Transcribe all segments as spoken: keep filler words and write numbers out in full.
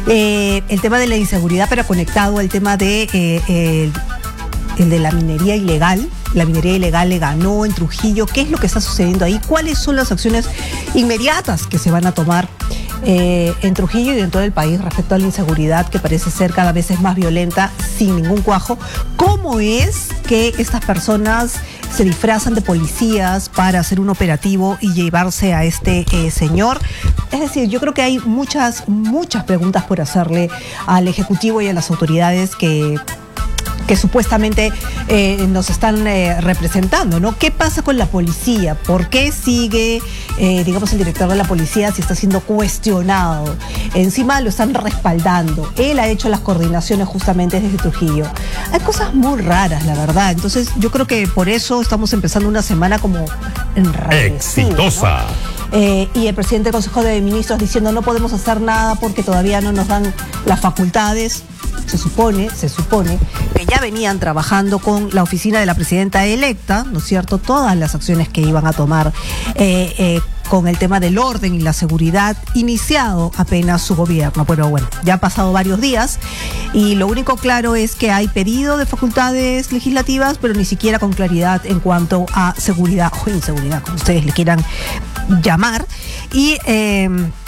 Eh, el tema de la inseguridad, pero conectado al tema de eh, el, el de la minería ilegal. La minería ilegal le ganó en Trujillo. ¿Qué es lo que está sucediendo ahí? ¿Cuáles son las acciones inmediatas que se van a tomar eh, en Trujillo y en todo el país respecto a la inseguridad, que parece ser cada vez es más violenta sin ningún cuajo? ¿Cómo es que estas personas se disfrazan de policías para hacer un operativo y llevarse a este eh, señor? Es decir, yo creo que hay muchas, muchas preguntas por hacerle al Ejecutivo y a las autoridades que... que supuestamente eh, nos están eh, representando, ¿no? ¿Qué pasa con la policía? ¿Por qué sigue, eh, digamos, el director de la policía si está siendo cuestionado? Encima lo están respaldando. Él ha hecho las coordinaciones justamente desde Trujillo. Hay cosas muy raras, la verdad. Entonces, yo creo que por eso estamos empezando una semana como enrarecida, exitosa, ¿no? Eh, y el presidente del Consejo de Ministros diciendo no podemos hacer nada porque todavía no nos dan las facultades. Se supone, se supone que ya venían trabajando con la oficina de la presidenta electa, ¿no es cierto? Todas las acciones que iban a tomar eh, eh, con el tema del orden y la seguridad, iniciado apenas su gobierno. Pero bueno, ya han pasado varios días y lo único claro es que hay pedido de facultades legislativas, pero ni siquiera con claridad en cuanto a seguridad o inseguridad, como ustedes le quieran llamar. Y... Eh,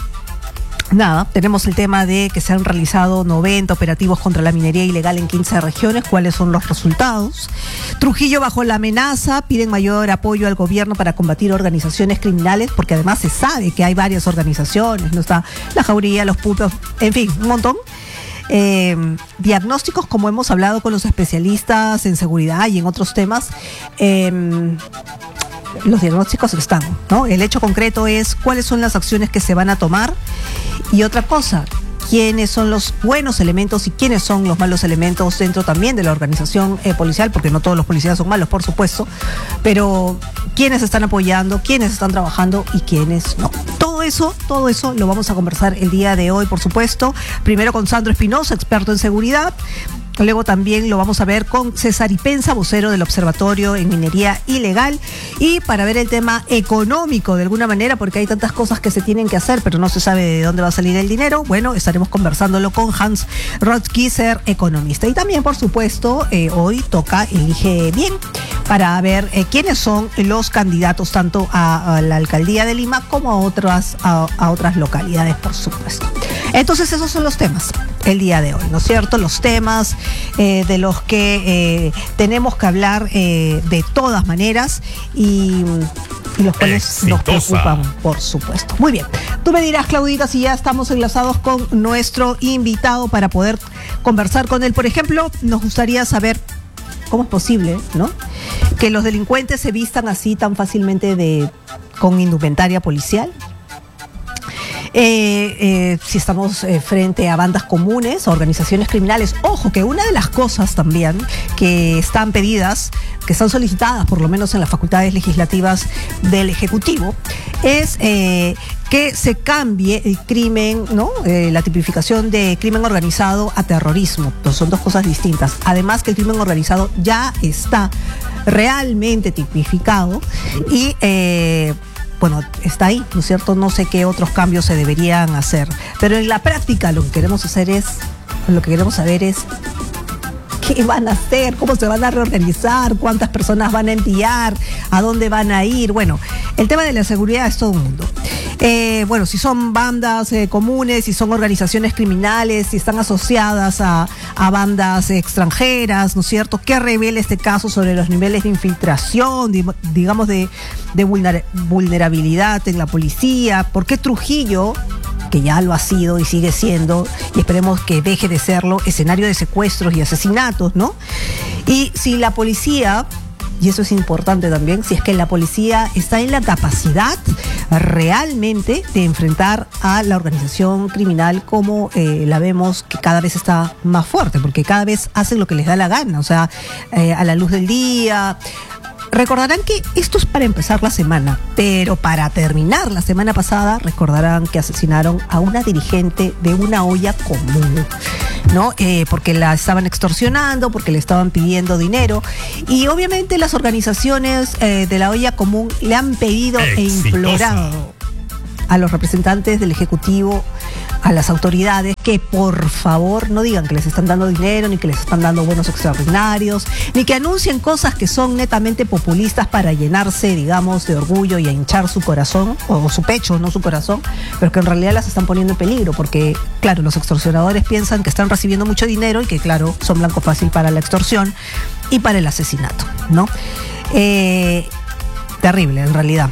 Nada, tenemos el tema de que se han realizado noventa operativos contra la minería ilegal en quince regiones. ¿Cuáles son los resultados? Trujillo bajo la amenaza, piden mayor apoyo al gobierno para combatir organizaciones criminales, porque además se sabe que hay varias organizaciones, no está la Jauría, los pulpos, en fin, un montón. Eh, diagnósticos, como hemos hablado con los especialistas en seguridad y en otros temas, eh, los diagnósticos están, ¿no? El hecho concreto es cuáles son las acciones que se van a tomar. Y otra cosa, quiénes son los buenos elementos y quiénes son los malos elementos dentro también de la organización eh, policial, porque no todos los policías son malos, por supuesto, pero quiénes están apoyando, quiénes están trabajando y quiénes no. Todo eso, todo eso lo vamos a conversar el día de hoy, por supuesto. Primero con Sandro Espinosa, experto en seguridad. Luego también lo vamos a ver con César Ipenza, vocero del Observatorio en Minería Ilegal. Y para ver el tema económico de alguna manera, porque hay tantas cosas que se tienen que hacer, pero no se sabe de dónde va a salir el dinero, bueno, estaremos conversándolo con Hans Rothkieser, economista. Y también, por supuesto, eh, hoy toca Elige Bien, para ver eh, quiénes son los candidatos tanto a, a la alcaldía de Lima como a otras, a, a otras localidades, por supuesto. Entonces, esos son los temas el día de hoy, ¿no es cierto? Los temas eh, de los que eh, tenemos que hablar eh, de todas maneras y, y los cuales exitosa. Nos preocupan, por supuesto. Muy bien. Tú me dirás, Claudita, si ya estamos enlazados con nuestro invitado para poder conversar con él. Por ejemplo, nos gustaría saber cómo es posible, ¿no?, que los delincuentes se vistan así tan fácilmente de con indumentaria policial. Eh, eh, si estamos eh, frente a bandas comunes, a organizaciones criminales. Ojo, que una de las cosas también que están pedidas, que están solicitadas por lo menos en las facultades legislativas del Ejecutivo, es eh, que se cambie el crimen, ¿no? Eh, la tipificación de crimen organizado a terrorismo. Entonces, son dos cosas distintas. Además que el crimen organizado ya está realmente tipificado y... Eh, bueno, está ahí, ¿no es cierto? No sé qué otros cambios se deberían hacer. Pero en la práctica lo que queremos hacer es, lo que queremos saber es qué van a hacer, cómo se van a reorganizar, cuántas personas van a enviar, a dónde van a ir. Bueno, el tema de la seguridad es todo un mundo. Eh, bueno, si son bandas eh, comunes, si son organizaciones criminales, si están asociadas a, a bandas extranjeras, ¿no es cierto? ¿Qué revela este caso sobre los niveles de infiltración, digamos, de, de vulnerabilidad en la policía? ¿Por qué Trujillo, que ya lo ha sido y sigue siendo, y esperemos que deje de serlo, escenario de secuestros y asesinatos, ¿no? Y si la policía... Y eso es importante también, si es que la policía está en la capacidad realmente de enfrentar a la organización criminal como eh, la vemos que cada vez está más fuerte, porque cada vez hacen lo que les da la gana, o sea, eh, a la luz del día. Recordarán que esto es para empezar la semana, pero para terminar la semana pasada, recordarán que asesinaron a una dirigente de una olla común, ¿no? Eh, porque la estaban extorsionando, porque le estaban pidiendo dinero. Y obviamente las organizaciones eh, de la olla común le han pedido exitosa. E implorado a los representantes del Ejecutivo, a las autoridades que por favor no digan que les están dando dinero, ni que les están dando bonos extraordinarios, ni que anuncien cosas que son netamente populistas para llenarse, digamos, de orgullo y a hinchar su corazón, o su pecho, no su corazón, pero que en realidad las están poniendo en peligro, porque, claro, los extorsionadores piensan que están recibiendo mucho dinero y que, claro, son blanco fácil para la extorsión y para el asesinato, ¿no? Eh, terrible, en realidad.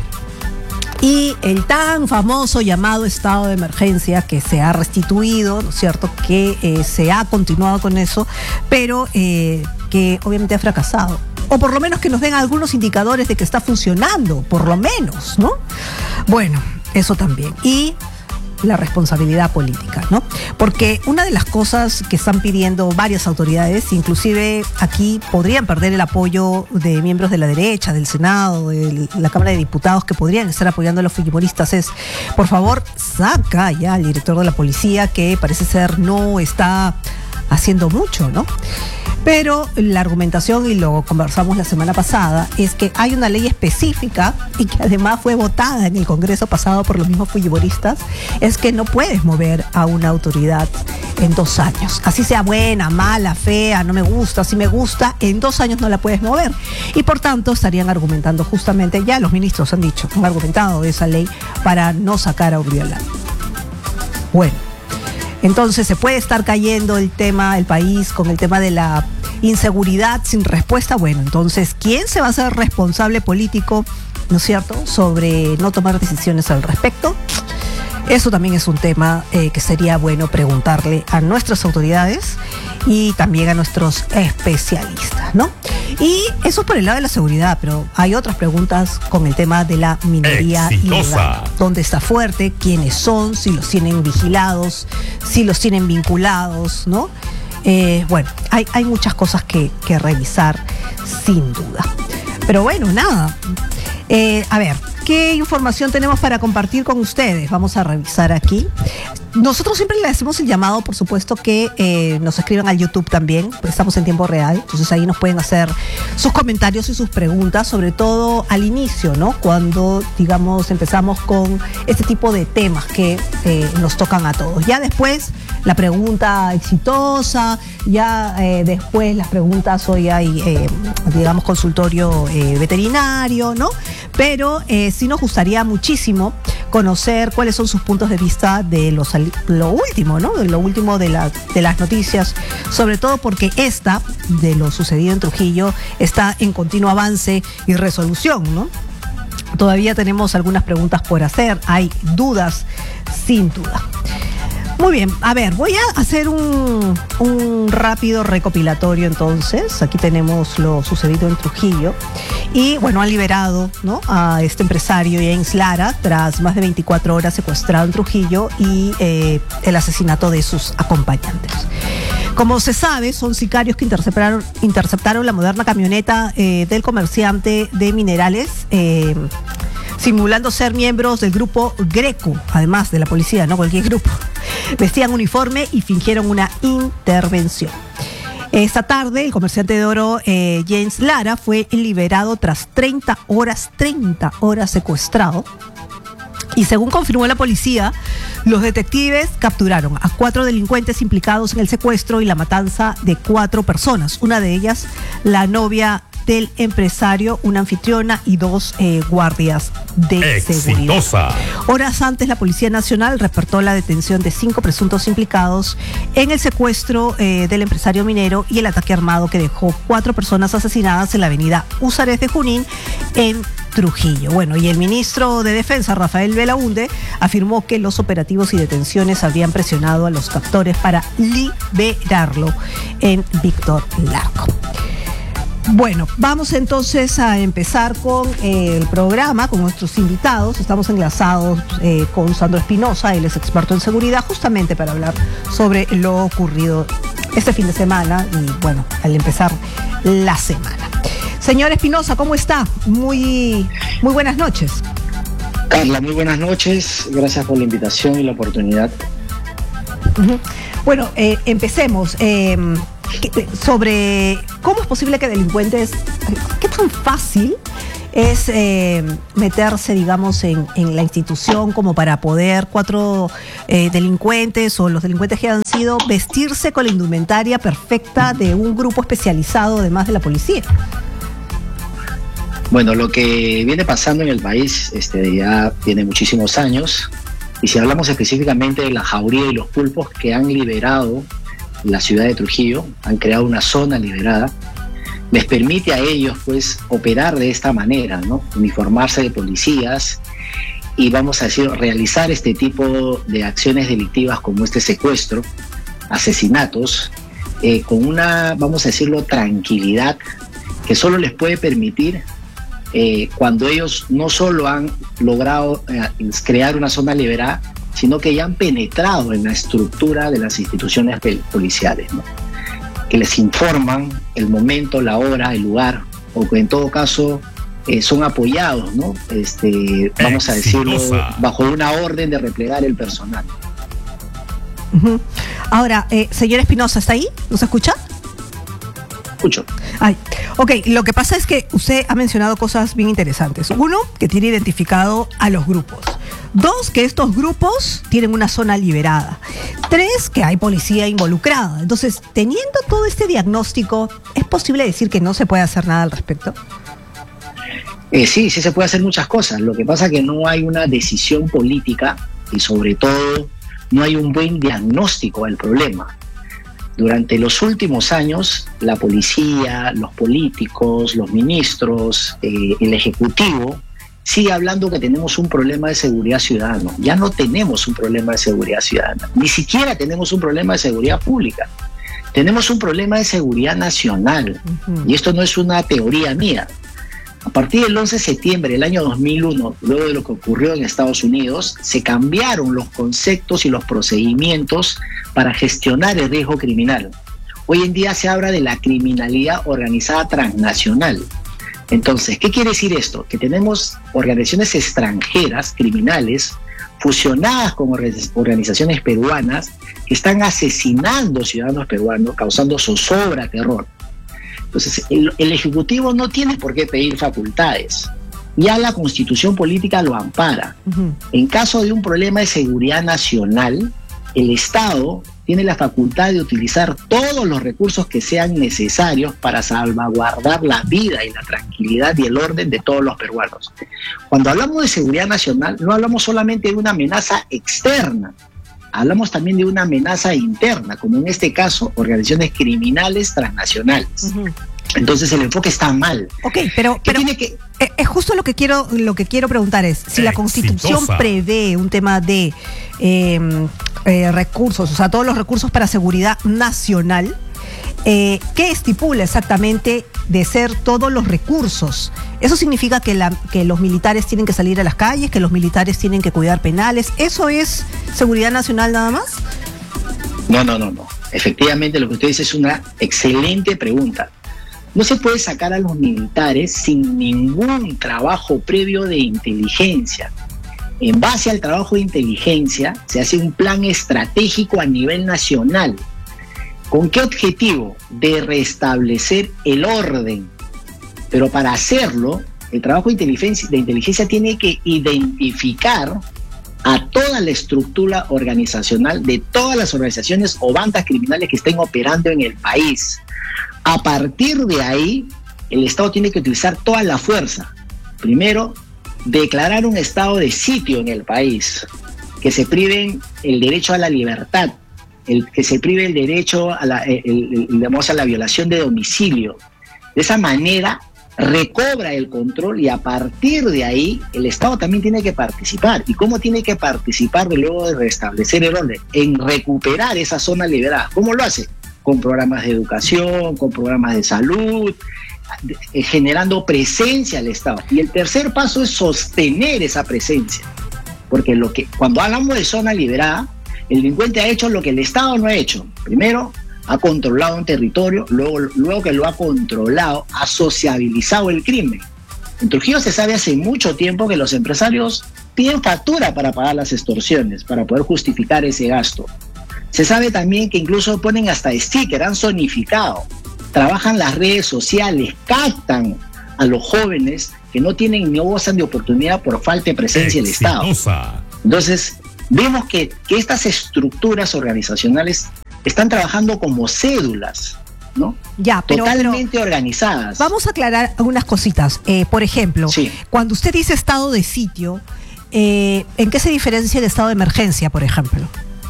Y el tan famoso llamado estado de emergencia que se ha restituido, ¿no es cierto?, que eh, se ha continuado con eso, pero eh, que obviamente ha fracasado. O por lo menos que nos den algunos indicadores de que está funcionando, por lo menos, ¿no? Bueno, eso también. Y la responsabilidad política, ¿no? Porque una de las cosas que están pidiendo varias autoridades, inclusive aquí podrían perder el apoyo de miembros de la derecha, del Senado, de la Cámara de Diputados, que podrían estar apoyando a los fujimoristas, es, por favor, saca ya al director de la policía, que parece ser no está haciendo mucho, ¿no? Pero la argumentación, y lo conversamos la semana pasada, es que hay una ley específica y que además fue votada en el Congreso pasado por los mismos fujimoristas, es que no puedes mover a una autoridad en dos años. Así sea buena, mala, fea, no me gusta, si me gusta, en dos años no la puedes mover. Y por tanto estarían argumentando justamente, ya los ministros han dicho, han argumentado esa ley para no sacar a Urriola. Bueno. Entonces se puede estar cayendo el tema, el país, con el tema de la inseguridad sin respuesta. Bueno, entonces, ¿quién se va a hacer responsable político, no es cierto?, sobre no tomar decisiones al respecto? Eso también es un tema eh, que sería bueno preguntarle a nuestras autoridades y también a nuestros especialistas, ¿no? Y eso por el lado de la seguridad, pero hay otras preguntas con el tema de la minería ilegal. ¿Dónde está fuerte? ¿Quiénes son? ¿Si los tienen vigilados? ¿Si los tienen vinculados? ¿No? Eh, bueno, hay, hay muchas cosas que, que revisar, sin duda. Pero bueno, nada. Eh, a ver, ¿qué información tenemos para compartir con ustedes? Vamos a revisar aquí. Nosotros siempre le hacemos el llamado, por supuesto, que eh, nos escriban al YouTube también, pues estamos en tiempo real, entonces ahí nos pueden hacer sus comentarios y sus preguntas, sobre todo al inicio, ¿no? Cuando, digamos, empezamos con este tipo de temas que eh, nos tocan a todos. Ya después, la pregunta exitosa, ya eh, después las preguntas, hoy hay, eh, digamos, consultorio eh, veterinario, ¿no? Pero eh, sí nos gustaría muchísimo conocer cuáles son sus puntos de vista de los, lo último, ¿no? De lo último de, la, de las noticias, sobre todo porque esta, de lo sucedido en Trujillo, está en continuo avance y resolución, ¿no? Todavía tenemos algunas preguntas por hacer, hay dudas, sin duda. Muy bien, a ver, voy a hacer un, un rápido recopilatorio entonces. Aquí tenemos lo sucedido en Trujillo. Y bueno, han liberado, ¿no?, a este empresario James Lara tras más de veinticuatro horas secuestrado en Trujillo y eh, el asesinato de sus acompañantes. Como se sabe, son sicarios que interceptaron, interceptaron la moderna camioneta eh, del comerciante de minerales, eh, simulando ser miembros del grupo Greco, además de la policía, no cualquier grupo. Vestían uniforme y fingieron una intervención. Esta tarde, el comerciante de oro eh, James Lara fue liberado tras treinta horas, treinta horas secuestrado. Y según confirmó la policía, los detectives capturaron a cuatro delincuentes implicados en el secuestro y la matanza de cuatro personas. Una de ellas, la novia del empresario, una anfitriona y dos eh, guardias de seguridad. Exitosa. Horas antes, la Policía Nacional reportó la detención de cinco presuntos implicados en el secuestro eh, del empresario minero y el ataque armado que dejó cuatro personas asesinadas en la avenida Húsares de Junín, en Trujillo. Bueno, y el ministro de Defensa, Rafael Belaúnde, afirmó que los operativos y detenciones habrían presionado a los captores para liberarlo en Víctor Larco. Bueno, vamos entonces a empezar con eh, el programa, con nuestros invitados. Estamos enlazados eh, con Sandro Espinosa, él es experto en seguridad, justamente para hablar sobre lo ocurrido este fin de semana y, bueno, al empezar la semana. Señor Espinosa, ¿cómo está? Muy, muy buenas noches. Carla, muy buenas noches. Gracias por la invitación y la oportunidad. Uh-huh. Bueno, eh, empecemos. Eh, sobre cómo es posible que delincuentes, qué tan fácil es eh, meterse, digamos, en, en la institución como para poder cuatro eh, delincuentes o los delincuentes que han sido vestirse con la indumentaria perfecta de un grupo especializado además de la policía? Bueno, lo que viene pasando en el país este, ya tiene muchísimos años, y si hablamos específicamente de la Jauría y los Pulpos, que han liberado la ciudad de Trujillo, han creado una zona liberada, les permite a ellos pues operar de esta manera, ¿no? Uniformarse de policías y, vamos a decir, realizar este tipo de acciones delictivas como este secuestro, asesinatos, eh, con una, vamos a decirlo, tranquilidad que solo les puede permitir eh, cuando ellos no solo han logrado eh, crear una zona liberada, sino que ya han penetrado en la estructura de las instituciones policiales, ¿no? Que les informan el momento, la hora, el lugar, o que en todo caso eh, son apoyados, ¿no? Este, vamos a decirlo, bajo una orden de replegar el personal. Uh-huh. Ahora, eh, señor Espinosa, ¿está ahí? ¿Nos escucha? Escucho. Ay, ok, lo que pasa es que usted ha mencionado cosas bien interesantes. Uno, que tiene identificado a los grupos. Dos, que estos grupos tienen una zona liberada. Tres, que hay policía involucrada. Entonces, teniendo todo este diagnóstico, ¿es posible decir que no se puede hacer nada al respecto? Eh, sí, sí se puede hacer muchas cosas. Lo que pasa es que no hay una decisión política y, sobre todo, no hay un buen diagnóstico del problema. Durante los últimos años, la policía, los políticos, los ministros, eh, el ejecutivo sigue hablando que tenemos un problema de seguridad ciudadana. Ya no tenemos un problema de seguridad ciudadana, ni siquiera tenemos un problema de seguridad pública. Tenemos un problema de seguridad nacional. Uh-huh. Y esto no es una teoría mía. A partir del once de septiembre del año dos mil uno, luego de lo que ocurrió en Estados Unidos, se cambiaron los conceptos y los procedimientos para gestionar el riesgo criminal. Hoy en día se habla de la criminalidad organizada transnacional. Entonces, ¿qué quiere decir esto? Que tenemos organizaciones extranjeras, criminales, fusionadas con organizaciones peruanas que están asesinando ciudadanos peruanos, causando zozobra, terror. Entonces, el, el Ejecutivo no tiene por qué pedir facultades. Ya la Constitución Política lo ampara. Uh-huh. En caso de un problema de seguridad nacional, el Estado tiene la facultad de utilizar todos los recursos que sean necesarios para salvaguardar la vida y la tranquilidad y el orden de todos los peruanos. Cuando hablamos de seguridad nacional, no hablamos solamente de una amenaza externa, hablamos también de una amenaza interna, como en este caso, organizaciones criminales transnacionales. Uh-huh. Entonces el enfoque está mal. Ok, pero, pero tiene que... es justo lo que quiero lo que quiero preguntar es, si la Constitución Exitosa. prevé un tema de eh, eh, recursos, o sea, todos los recursos para seguridad nacional, eh, ¿qué estipula exactamente de ser todos los recursos? ¿Eso significa que, la, que los militares tienen que salir a las calles, que los militares tienen que cuidar penales? ¿Eso es seguridad nacional nada más? No, no, no, no. Efectivamente, lo que usted dice es una excelente pregunta. No se puede sacar a los militares sin ningún trabajo previo de inteligencia. En base al trabajo de inteligencia, se hace un plan estratégico a nivel nacional. ¿Con qué objetivo? De restablecer el orden. Pero para hacerlo, el trabajo de inteligencia, de inteligencia tiene que identificar a toda la estructura organizacional de todas las organizaciones o bandas criminales que estén operando en el país. A partir de ahí, el Estado tiene que utilizar toda la fuerza. Primero, declarar un estado de sitio en el país, que se priven el derecho a la libertad, el, que se prive el derecho a la, el, el, digamos, a la violación de domicilio. De esa manera, recobra el control y a partir de ahí, el Estado también tiene que participar. ¿Y cómo tiene que participar luego de restablecer el orden? En recuperar esa zona liberada. ¿Cómo lo hace? Con programas de educación, con programas de salud, generando presencia al Estado. Y el tercer paso es sostener esa presencia, porque lo que cuando hablamos de zona liberada, el delincuente ha hecho lo que el Estado no ha hecho. Primero, ha controlado un territorio, luego, luego que lo ha controlado, ha sociabilizado el crimen. En Trujillo se sabe hace mucho tiempo que los empresarios piden factura para pagar las extorsiones, para poder justificar ese gasto. Se sabe también que incluso ponen hasta sticker, han zonificado, trabajan las redes sociales, captan a los jóvenes que no tienen ni gozan de oportunidad por falta de presencia del Estado. Entonces, vemos que, que estas estructuras organizacionales están trabajando como cédulas, ¿no? Ya, pero, totalmente pero organizadas. Vamos a aclarar algunas cositas. Eh, por ejemplo, sí. Cuando usted dice estado de sitio, eh, ¿en qué se diferencia el estado de emergencia, por ejemplo?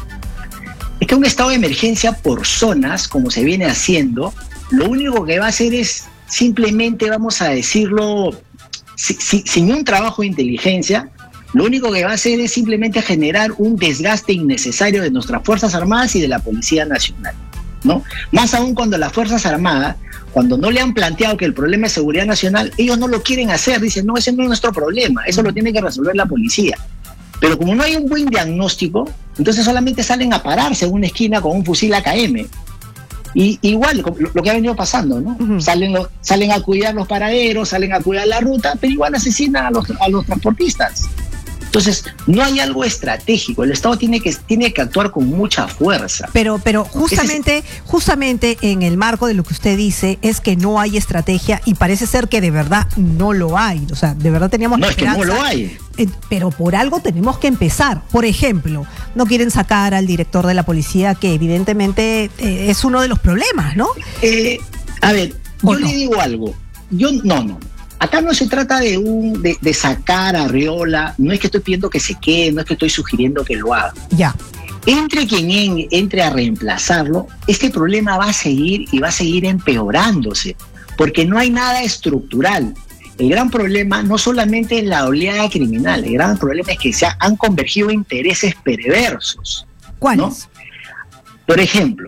Es que un estado de emergencia por zonas, como se viene haciendo, lo único que va a hacer es simplemente, vamos a decirlo, si, si, sin un trabajo de inteligencia, lo único que va a hacer es simplemente generar un desgaste innecesario de nuestras Fuerzas Armadas y de la Policía Nacional, ¿no? Más aún cuando las Fuerzas Armadas, cuando no le han planteado que el problema es seguridad nacional, ellos no lo quieren hacer, dicen, no, ese no es nuestro problema, eso lo tiene que resolver la policía. Pero como no hay un buen diagnóstico, entonces solamente salen a pararse en una esquina con un fusil A K M. Y igual, lo, lo que ha venido pasando, ¿no? Uh-huh. Salen, salen a cuidar los paraderos, salen a cuidar la ruta, pero igual asesinan a los, a los transportistas. Entonces, no hay algo estratégico. El Estado tiene que, tiene que actuar con mucha fuerza. Pero, pero justamente, es... justamente en el marco de lo que usted dice es que no hay estrategia y parece ser que de verdad no lo hay. O sea, de verdad teníamos No, es que no lo hay. Eh, pero por algo tenemos que empezar. Por ejemplo, no quieren sacar al director de la policía, que evidentemente eh, es uno de los problemas, ¿no? Eh, a ver, yo no? le digo algo. Yo no, no. Acá no se trata de, un, de, de sacar a Arriola, no es que estoy pidiendo que se quede, no es que estoy sugiriendo que lo haga. Ya. Entre quien en, entre a reemplazarlo, este problema va a seguir y va a seguir empeorándose, porque no hay nada estructural. El gran problema no solamente es la oleada criminal, el gran problema es que se ha, han convergido intereses perversos. ¿Cuáles? ¿No? Por ejemplo,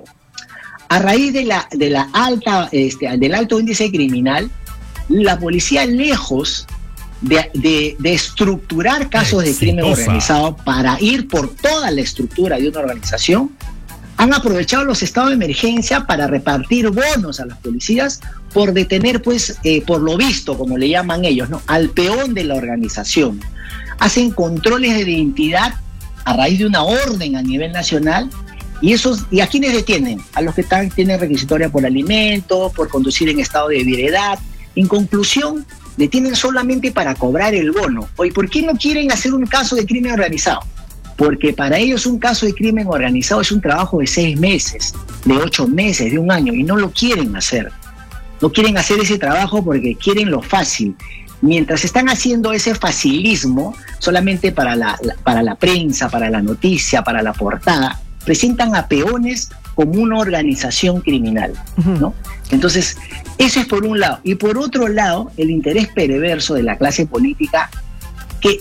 a raíz de la, de la alta, este, del alto índice criminal, la policía, lejos de, de, de estructurar casos de crimen organizado para ir por toda la estructura de una organización, han aprovechado los estados de emergencia para repartir bonos a las policías por detener, pues, eh, por lo visto, como le llaman ellos, ¿no?, al peón de la organización. Hacen controles de identidad a raíz de una orden a nivel nacional. ¿Y, esos, ¿Y a quiénes detienen? A los que están, tienen requisitoria por alimentos, por conducir en estado de ebriedad. En conclusión, detienen solamente para cobrar el bono. Oye, ¿por qué no quieren hacer un caso de crimen organizado? Porque para ellos un caso de crimen organizado es un trabajo de seis meses, de ocho meses, de un año, y no lo quieren hacer. No quieren hacer ese trabajo porque quieren lo fácil. Mientras están haciendo ese facilismo solamente para la, la, para la prensa, para la noticia, para la portada, presentan a peones como una organización criminal, ¿no? Entonces, eso es por un lado. Y por otro lado, el interés perverso de la clase política que,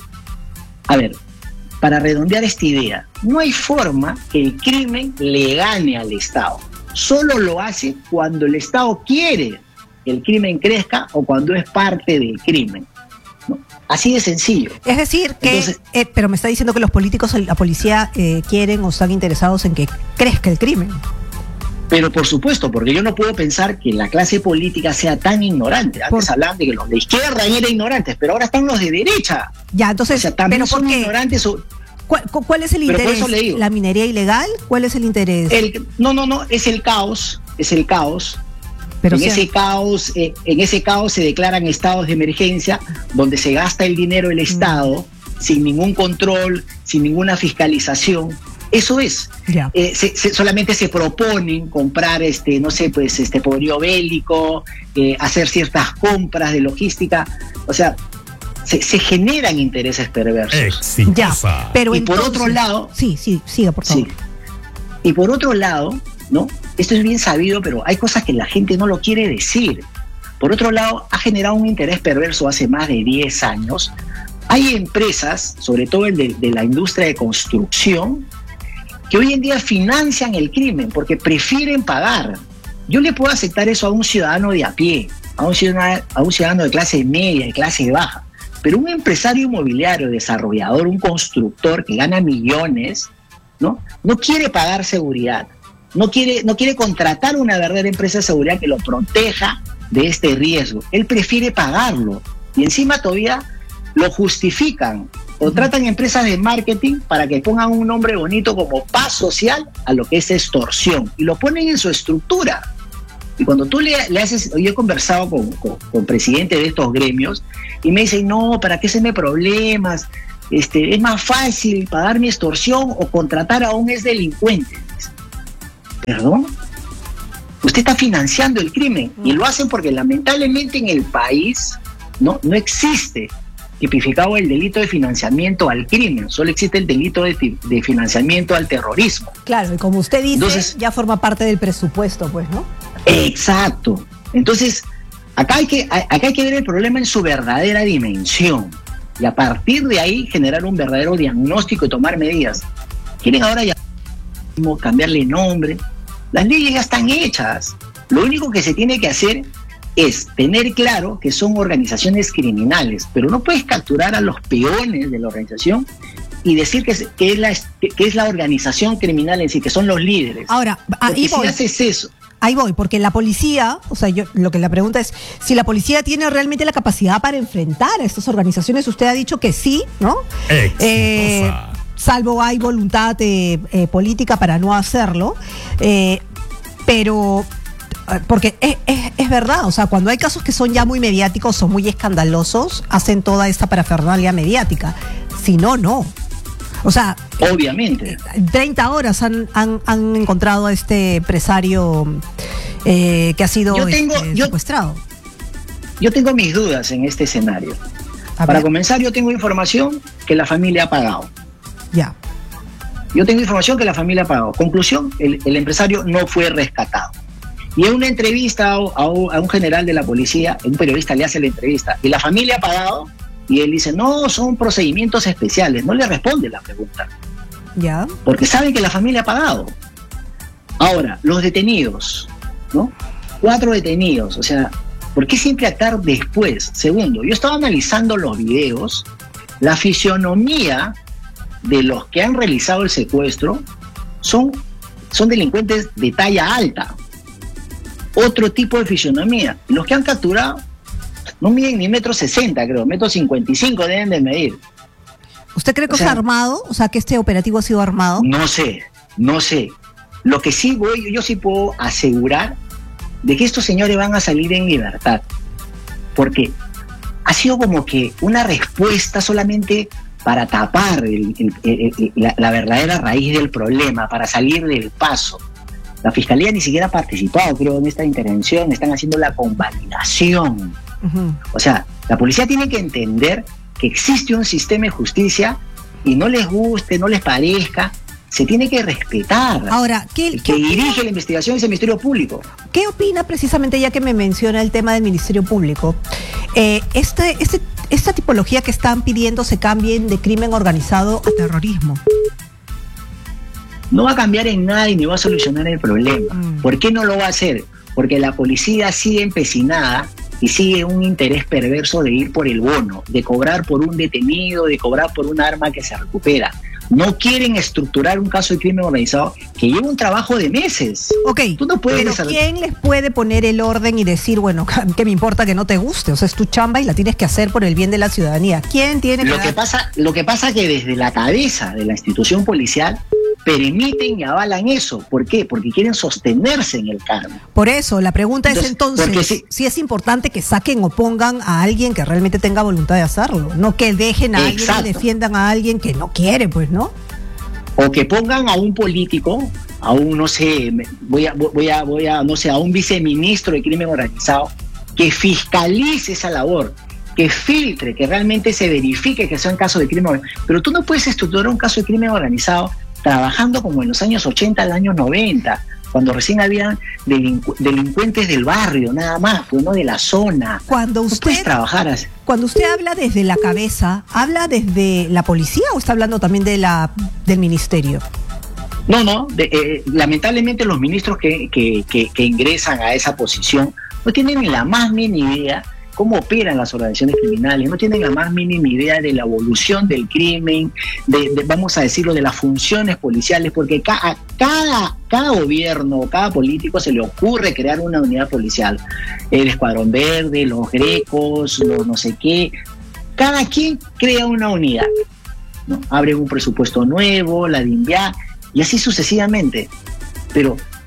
a ver, para redondear esta idea, no hay forma que el crimen le gane al Estado. Solo lo hace cuando el Estado quiere que el crimen crezca o cuando es parte del crimen, ¿no? Así de sencillo. Es decir, que, Entonces, eh, pero me está diciendo que los políticos, la policía, eh, quieren o están interesados en que crezca el crimen. Pero por supuesto, porque yo no puedo pensar que la clase política sea tan ignorante. Antes por... hablaban de que los de izquierda eran ignorantes, pero ahora están los de derecha. Ya, entonces, o sea, también pero son ¿por qué? ignorantes. O... ¿Cuál, ¿Cuál es el interés? ¿La minería ilegal? ¿Cuál es el interés? El, no, no, no, es el caos, es el caos. Pero en sea... ese caos, eh, en ese caos se declaran estados de emergencia donde se gasta el dinero del Estado mm. sin ningún control, sin ninguna fiscalización. Eso es. Yeah. Eh, se, se, solamente se proponen comprar, este, no sé, pues, este poderío bélico, eh, hacer ciertas compras de logística. O sea, se, se generan intereses perversos. Exitosa. Ya, pero y entonces... por otro lado, sí, sí, siga por favor. Sí. Y por otro lado, ¿no? Esto es bien sabido, pero hay cosas que la gente no lo quiere decir. Por otro lado, ha generado un interés perverso hace más de diez años. Hay empresas, sobre todo el de, de la industria de construcción, que hoy en día financian el crimen porque prefieren pagar. Yo le puedo aceptar eso a un ciudadano de a pie, a un ciudadano, a un ciudadano de clase media, de clase baja, pero un empresario inmobiliario, desarrollador, un constructor que gana millones, ¿no? No quiere pagar seguridad, no quiere, no quiere contratar una verdadera empresa de seguridad que lo proteja de este riesgo. Él prefiere pagarlo y encima todavía lo justifican. Contratan empresas de marketing para que pongan un nombre bonito como paz social a lo que es extorsión y lo ponen en su estructura. Y cuando tú le, le haces, yo he conversado con, con, con presidentes de estos gremios y me dicen, no, ¿para qué hacerme problemas? Este, es más fácil pagar mi extorsión o contratar a un ex delincuente. ¿Perdón? Usted está financiando el crimen y lo hacen porque lamentablemente en el país no, no existe tipificado el delito de financiamiento al crimen, solo existe el delito de, de financiamiento al terrorismo. Claro, y como usted dice, Entonces, ya forma parte del presupuesto, pues, ¿no? Exacto. Entonces, acá hay que, acá hay que ver el problema en su verdadera dimensión y a partir de ahí generar un verdadero diagnóstico y tomar medidas. Quieren ahora ya cambiarle nombre. Las leyes ya están hechas. Lo único que se tiene que hacer es tener claro que son organizaciones criminales, pero no puedes capturar a los peones de la organización y decir que es, que es, la, que es la organización criminal en sí, que son los líderes. Ahora, ahí si voy. haces eso... Ahí voy, porque la policía, o sea, yo lo que la pregunta es si la policía tiene realmente la capacidad para enfrentar a estas organizaciones. Usted ha dicho que sí, ¿no? Eh, salvo hay voluntad eh, eh, política para no hacerlo, eh, pero... Porque es, es, es verdad, o sea, cuando hay casos que son ya muy mediáticos o muy escandalosos, hacen toda esta parafernalia mediática. Si no, no. O sea, obviamente. treinta horas han, han, han encontrado a este empresario eh, que ha sido yo tengo, este, yo, secuestrado. Yo tengo mis dudas en este escenario. A Para ver. comenzar, yo tengo información que la familia ha pagado. Ya. Yo tengo información que la familia ha pagado. Conclusión, el, el empresario no fue rescatado. Y en una entrevista a, a, a un general de la policía, un periodista le hace la entrevista, y la familia ha pagado, y él dice, no, son procedimientos especiales. No le responde la pregunta. Ya. Porque saben que la familia ha pagado. Ahora, los detenidos, ¿no? Cuatro detenidos, o sea, ¿por qué siempre actuar después? Segundo, yo estaba analizando los videos, la fisionomía de los que han realizado el secuestro son, son delincuentes de talla alta. Otro tipo de fisionomía. Los que han capturado no miden ni metro sesenta, creo, metro cincuenta y cinco deben de medir. ¿Usted cree que o sea, es armado? O sea, que este operativo ha sido armado. No sé, no sé. Lo que sí voy, yo sí puedo asegurar de que estos señores van a salir en libertad. Porque ha sido como que una respuesta solamente para tapar el, el, el, el, la, la verdadera raíz del problema, para salir del paso. La Fiscalía ni siquiera ha participado, creo, en esta intervención, están haciendo la convalidación. Uh-huh. O sea, la policía tiene que entender que existe un sistema de justicia y no les guste, no les parezca, se tiene que respetar. Ahora, ¿qué, el que ¿qué dirige opina? la investigación es el Ministerio Público. ¿Qué opina precisamente, ya que me menciona el tema del Ministerio Público? Eh, este, este, esta tipología que están pidiendo se cambien de crimen organizado a terrorismo. No va a cambiar en nada y ni va a solucionar el problema. Mm. ¿Por qué no lo va a hacer? Porque la policía sigue empecinada y sigue un interés perverso de ir por el bono, de cobrar por un detenido, de cobrar por un arma que se recupera. No quieren estructurar un caso de crimen organizado que lleva un trabajo de meses. Ok, Tú no puedes pero hacer... ¿quién les puede poner el orden y decir, bueno, qué me importa que no te guste? O sea, es tu chamba y la tienes que hacer por el bien de la ciudadanía. ¿Quién tiene que lo dar? que pasa, lo que pasa que desde la cabeza de la institución policial permiten y avalan eso. ¿Por qué? Porque quieren sostenerse en el cargo. Por eso, la pregunta entonces, es entonces, si, si es importante que saquen o pongan a alguien que realmente tenga voluntad de hacerlo, no que dejen a exacto. alguien y defiendan a alguien que no quiere, pues, ¿no? O que pongan a un político, a un, no sé, voy a, voy a, voy a, no sé, a un viceministro de crimen organizado, que fiscalice esa labor, que filtre, que realmente se verifique que sean casos de crimen organizado. Pero tú no puedes estructurar un caso de crimen organizado trabajando como en los años ochenta, al años noventa, cuando recién habían delincu- delincuentes del barrio, nada más, pues no de la zona. Cuando usted, no puedes trabajar así. Cuando usted habla desde la cabeza, ¿habla desde la policía o está hablando también de la del ministerio? No, no, de, eh, lamentablemente los ministros que, que, que, que ingresan a esa posición no tienen ni la más mínima idea cómo operan las organizaciones criminales, no tienen la más mínima idea de la evolución del crimen, de, de vamos a decirlo, de las funciones policiales, porque ca, a cada, cada gobierno, cada político se le ocurre crear una unidad policial. El Escuadrón Verde, los Grecos, los no sé qué, cada quien crea una unidad, ¿no? Abre un presupuesto nuevo, la DINVIA, y así sucesivamente. Pero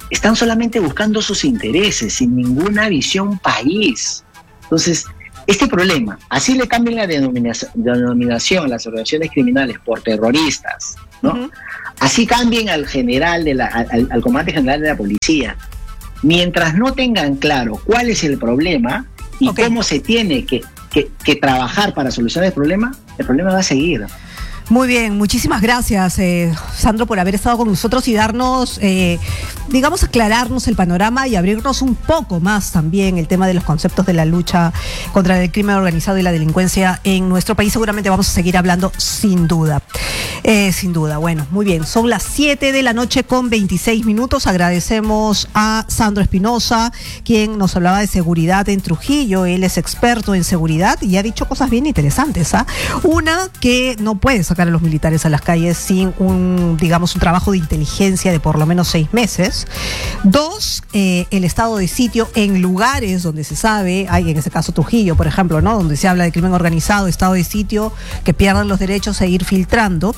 están solamente buscando sus intereses, sin ninguna visión país. Entonces, este problema, así le cambian la denominación, denominación a las organizaciones criminales por terroristas, ¿no? Uh-huh. Así cambien al general, de la, al, al comandante general de la policía. Mientras no tengan claro cuál es el problema y okay. cómo se tiene que, que, que trabajar para solucionar el problema, el problema va a seguir. Muy bien, muchísimas gracias, eh, Sandro, por haber estado con nosotros y darnos, eh, digamos, aclararnos el panorama y abrirnos un poco más también el tema de los conceptos de la lucha contra el crimen organizado y la delincuencia en nuestro país. Seguramente vamos a seguir hablando sin duda. Eh, sin duda, bueno, muy bien. Son las siete de la noche con veintiséis minutos. Agradecemos a Sandro Espinosa, quien nos hablaba de seguridad en Trujillo. Él es experto en seguridad y ha dicho cosas bien interesantes, ¿ah? Una, que no puede sacar a los militares a las calles sin un, digamos, un trabajo de inteligencia de por lo menos seis meses. Dos, eh, el estado de sitio en lugares donde se sabe, hay en ese caso Trujillo, por ejemplo, ¿no? Donde se habla de crimen organizado, estado de sitio, que pierdan los derechos e ir filtrando.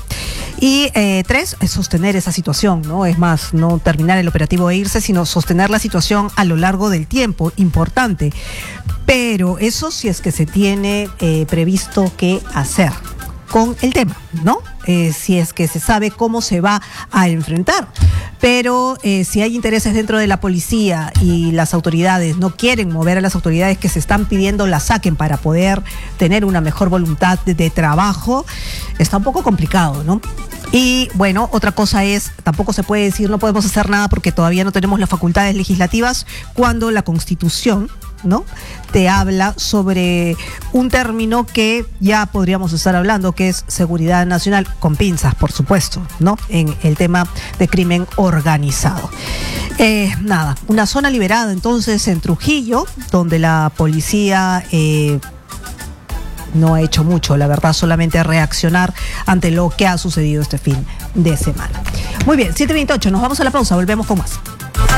Y eh, tres, es sostener esa situación, ¿no? Es más, no terminar el operativo e irse, sino sostener la situación a lo largo del tiempo, importante. Pero eso sí es que se tiene eh, previsto qué hacer con el tema, ¿no? Eh, si es que se sabe cómo se va a enfrentar. Pero eh, si hay intereses dentro de la policía y las autoridades no quieren mover a las autoridades que se están pidiendo la saquen para poder tener una mejor voluntad de, de trabajo, está un poco complicado, ¿no? Y bueno, otra cosa es, tampoco se puede decir no podemos hacer nada porque todavía no tenemos las facultades legislativas cuando la Constitución, ¿no?, te habla sobre un término que ya podríamos estar hablando, que es seguridad nacional, con pinzas, por supuesto, ¿no?, en el tema de crimen organizado. Eh, nada, una zona liberada entonces en Trujillo, donde la policía eh, no ha hecho mucho, la verdad, solamente reaccionar ante lo que ha sucedido este fin de semana. Muy bien, siete veintiocho, nos vamos a la pausa, volvemos con más.